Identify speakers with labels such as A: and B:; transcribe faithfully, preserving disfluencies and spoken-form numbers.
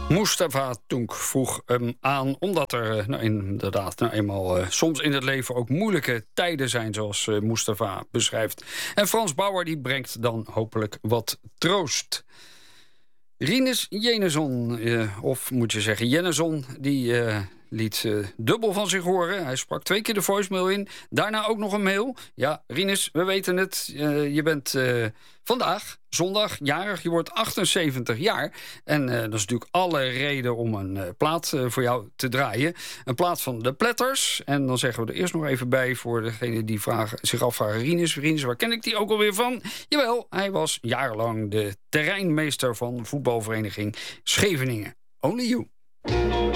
A: Mustafa Toenk vroeg hem aan, omdat er nou, inderdaad nou eenmaal uh, soms in het leven ook moeilijke tijden zijn, zoals uh, Mustafa beschrijft. En Frans Bauer die brengt dan hopelijk wat troost. Rinus Jeneson, uh, of moet je zeggen Jenneson, die uh, liet uh, dubbel van zich horen. Hij sprak twee keer de voicemail in, daarna ook nog een mail. Ja, Rinus, we weten het, uh, je bent uh, vandaag, zondag, jarig, je wordt achtenzeventig jaar. En uh, dat is natuurlijk alle reden om een uh, plaat uh, voor jou te draaien. Een plaat van de Platters. En dan zeggen we er eerst nog even bij voor degene die vragen, zich afvragen... Rinus, Rinus, waar ken ik die ook alweer van? Jawel, hij was jarenlang de terreinmeester van voetbalvereniging Scheveningen. Only You.